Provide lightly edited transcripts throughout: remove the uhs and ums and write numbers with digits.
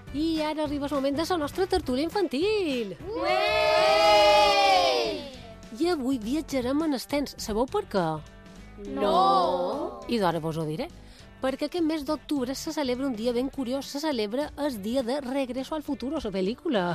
I ara arriba el moment de la nostra tertúlia infantil. I avui viatjarem en estens. Sabeu per què? No. I d'ara vos ho diré. Perquè aquest mes d'octubre se celebra un dia ben curiós. Se celebra el dia de Regreso al Futuro, la pel·lícula.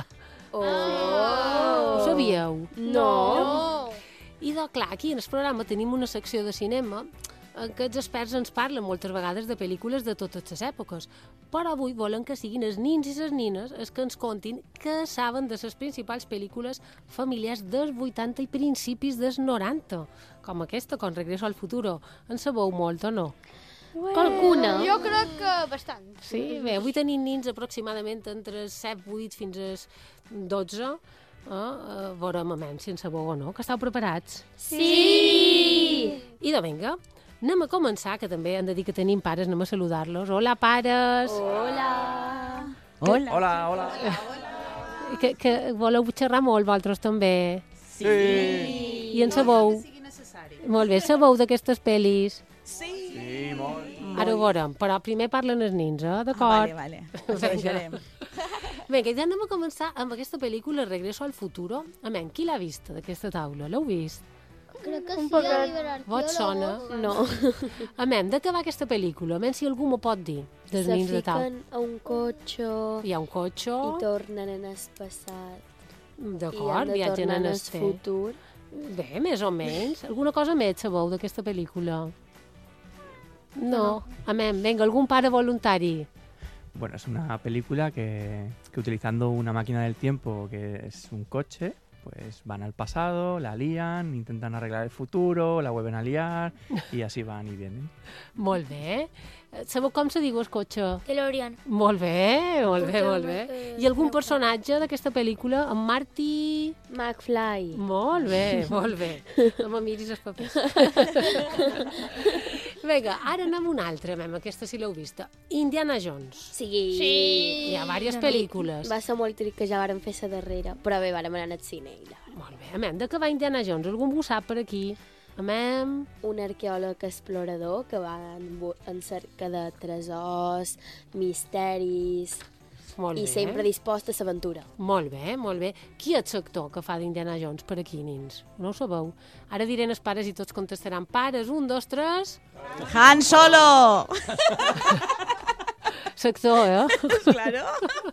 Ho sabíeu? No. I clar, aquí en el programa tenim una secció de cinema en què els experts ens parlen moltes vegades de pel·lícules de totes les èpoques. Però avui volen que siguin els nins i les nines els que ens contin què saben de les principals pel·lícules familiars dels 80 i principis dels 90. Com aquesta, con Regreso al Futuro. En sabeu molt o no? Qualcuna. Jo crec que bastant. Sí? Bé, avui tenim nins aproximadament entre 7, 8 fins als 12. Veurem si en sabeu o no, que esteu preparats? Sí! I de vinga, anem a començar, que també hem de dir que tenim pares, anem a saludar-los. Hola, pares! Hola! Hola. Que voleu xerrar molt, vosaltres també? Sí. I en sabeu? Molt bé, sabeu d'aquestes pel·lis? Sí, molt. Ara ho veurem, però primer parlen els nins, d'acord? Vale. Vinga. Vinga, ja anem a començar amb aquesta pel·lícula Regreso al Futuro. Amén, qui l'ha vista d'aquesta taula? L'heu vist? Crec que sí, Oliver Vot sona? No. Amén, de què va aquesta pel·lícula? Amén, si algú m'ho pot dir, dels nins de taula. Se fiquen a un cotxe Hi ha un cotxe, i tornen en el passat. d'acord, I viatgen han en de el tornar en el futur. Bé, més o menys. Alguna cosa més sabeu d'aquesta pel·lícula? No. Amén, vinga, algun pare voluntari. Bueno, es una película que utilizando una máquina del tiempo que es un coche, pues van al pasado, la lían, intentan arreglar el futuro, la vuelven a liar y así van y vienen. Molt bé. Sabeu com se diu el cotxe? DeLorean. Molt bé. I algun personatge d'aquesta pel·lícula? En Marty... McFly. Molt bé. No me miris els papers. Vinga, ara anem a una altra, aquesta sí l'heu vista. Indiana Jones. Sí. Hi ha diverses pel·lícules. Va ser molt trist que ja vàrem fer la darrera, però bé, vàrem anar al cine. I Molt bé. De què va Indiana Jones? Algú ho sap per aquí? un arqueòleg explorador que va en cerca de tresors, misteris Molt i bé. sempre dispost a l'aventura. Molt bé. Qui és l'actor que fa d'Indiana Jones per aquí, nins? No ho sabeu? Ara diré els pares i tots contestaran pares. 1, 2, 3... Han Solo! L'actor, Claro.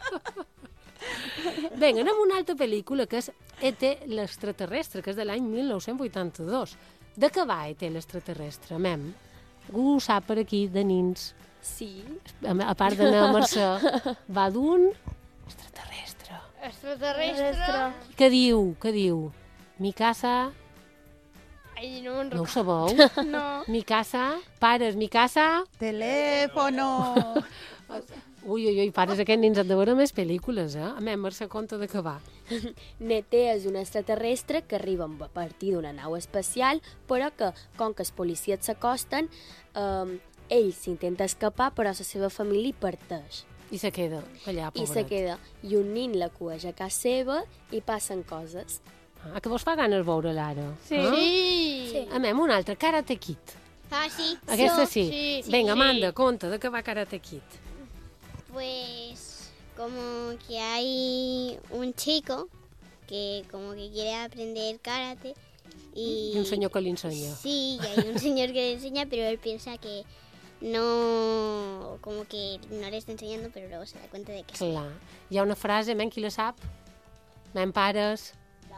Vinga, anem a una altra pel·lícula que és E.T. l'extraterrestre, que és de l'any 1982. De què va E.T. l'extraterrestre? Algú ho sap per aquí, de nins? Sí. A part d'anar a Mercè, va d'un extraterrestre. Extraterrestre. Què diu? Mi casa... Ai, no me'n No ho recordo. sabeu? No. Mi casa... Pares, mi casa... Teléfono. Ui, pares, aquests nins han de veure més pel·lícules, Mercè, compte de què va. Nete és un extraterrestre que arriba a partir d'una nau espacial, però que, com que els policies s'acosten, ell s'intenta escapar, però la seva família hi parteix. I se queda allà, I pobret. se queda. I un nin l'acueix a casa seva i passen coses. Que vos fa ganes veure l'ara? Sí. Un altre, Karate Kid. Ah, sí. Aquesta sí. Sí. Venga, Amanda, conta, de què va Karate Kid? Pues como que hay un chico que como que quiere aprender karate y un señor que le enseña. Sí, y hay un señor que le enseña, pero él piensa que no, como que no le está enseñando, pero luego se da cuenta de que sí. Clar. Hi ha una frase, qui la sap? Pares...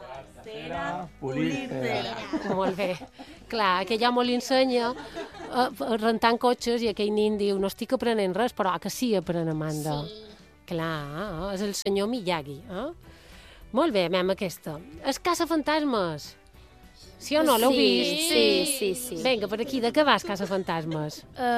Pulirse. Molt bé. Clar, que ja molt li ensenya rentant cotxes i aquell nin diu no estic aprenent res, però que sí apren, Amanda. Sí. Clar, és el senyor Miyagi. Molt bé, aquesta. Es caça-fantasmes. Sí o no, l'heu vist? Sí. Vinga, per aquí, de què vas, caça-fantasmes?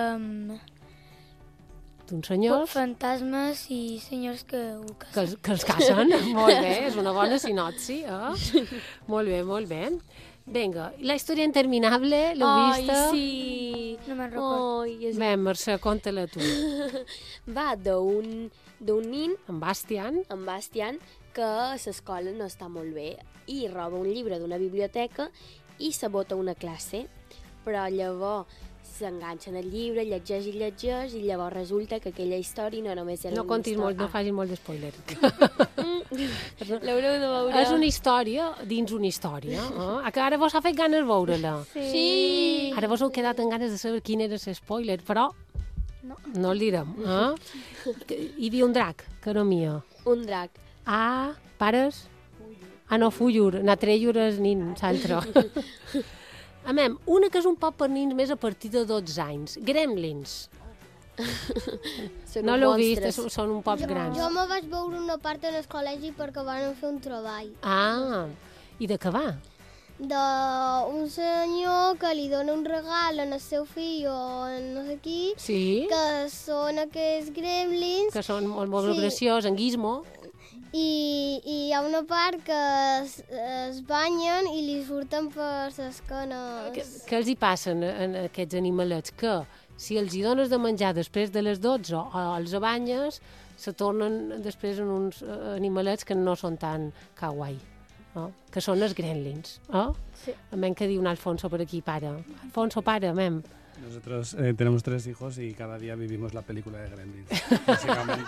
D'uns senyors Fantasmes i senyors que ho casen. que els cacen. Molt bé, és una bona sinopsi. Molt bé. Vinga, la història interminable, l'heu vista? Ai, sí. No me'n recordo. Bé, Mercè, conta-la tu. Va d'un nin, En Bastian? en Bastian, que a l'escola no està molt bé i roba un llibre d'una biblioteca i sabota una classe. Però llavors s'enganxen al llibre, llegeix i llavors resulta que aquella història no només era No una contis història. molt, no facis molt d'espoiler. L'haureu de veure. És una història dins una història. Que ara vos ha fet ganes veure-la. Sí. Ara vos heu quedat amb ganes de saber quin era l'espoiler, però no el direm. Hi havia un drac, que no mia. Un drac. Pares? No, Fullur. Natrellur és nin, l'altre. Una que és un poc per nins més a partir de 12 anys. Gremlins. No l'heu vist, són un poc grans. Jo me vaig veure una part en el col·legi perquè van fer un treball. I de què va? D'un senyor que li dona un regal al seu fill o no sé qui, Sí, que són aquests gremlins, que són molt graciós, en Gizmo. i hi ha una part que es banyen i li surten per les canes. Què els hi passen a aquests animalets? Que si els hi dones de menjar després de les 12 o els banyes, se tornen després en uns animalets que no són tan kawaii, que són els gremlins. Sí. ¿Qué diu un Alfonso por aquí, pare? Alfonso, pare, Nosotros tenemos 3 hijos y cada día vivimos la película de Gremlins, básicamente.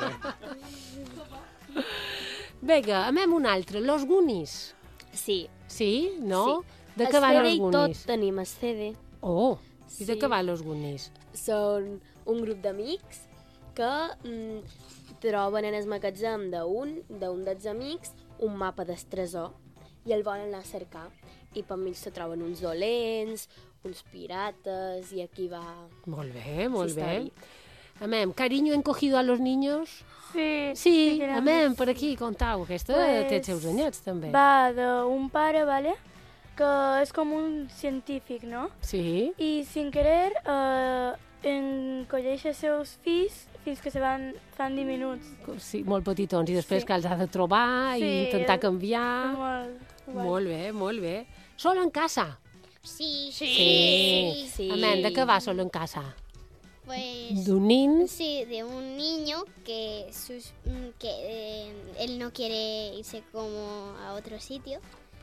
Vinga, un altre, Los Goonies. Sí. Sí? No? Sí. De què van El Los CD i Goonies? tot tenim el CD. I de què van Los Goonies? Són un grup d'amics que troben en el magatzem d'un dels amics un mapa del tresor i el volen anar a cercar. I per mig se troben uns dolents, uns pirates, i aquí va... Molt bé, molt bé. història. ¿Cariño encogido a los niños? Sí. Sí, que era per aquí, contau. Aquesta Pues, té els seus anyets, també. Va d'un pare, ¿vale? Que és com un científic, no? Sí? I sin querer encolleix els seus fills fins que fan diminuts. Sí, molt petitons, i després Sí. que els ha de trobar i Sí, intentar canviar. Molt guai. Molt bé, molt bé. Solo en casa? Sí. Sí. Sí. ¿De qué va Solo en casa? Pues... ¿De un nin? Sí, de un niño que él no quiere irse como a otro sitio.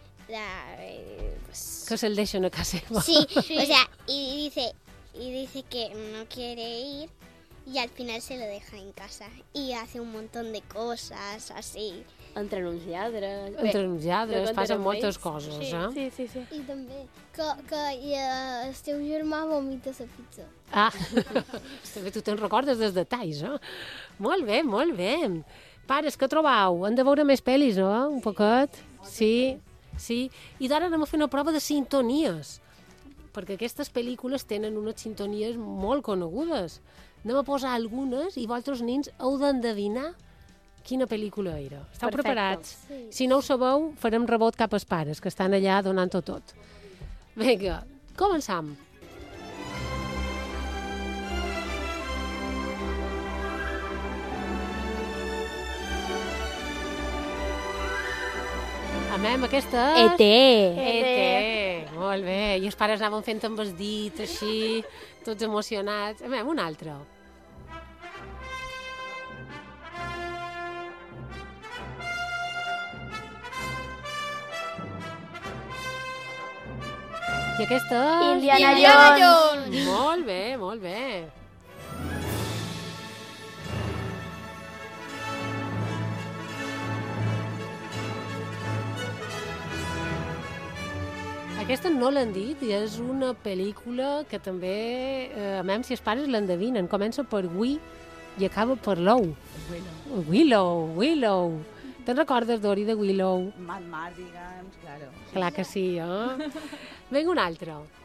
Pues, Que se'l deixen a casa seva. sí, o sea, y dice que no quiere ir y al final se lo deja en casa y hace un montón de cosas así. Entren uns lladres... Entre uns lladres, no passen conten moltes ells. coses, Sí. I també que el teu germà vomita la pizza. També tu te'n recordes dels detalls, Molt bé, molt bé. Pares, què trobau? Han de veure més pel·lis, no? Un poquet? Sí. I d'ara anem a fer una prova de sintonies, perquè aquestes pel·lícules tenen unes sintonies molt conegudes. Anem a posar algunes i vosaltres, nins, heu d'endevinar quina pel·lícula era. Esteu Perfecte. preparats? Sí. Si no ho sabeu, farem rebot cap als pares, que estan allà donant-ho tot. Vinga, començam. Aquesta és... E.T. Molt bé. I els pares anaven fent amb el dit, així, tots emocionats. Un altre. I aquesta és... Indiana Jones. Molt bé, molt bé. Aquesta no l'han dit i és una pel·lícula que també, si els pares l'endevinen, comença per Wii i acaba per Low. Willow. Te'n recordes, Dori, de Willow? Mad Mardigans, claro. Clar que sí, Vinga, un altre.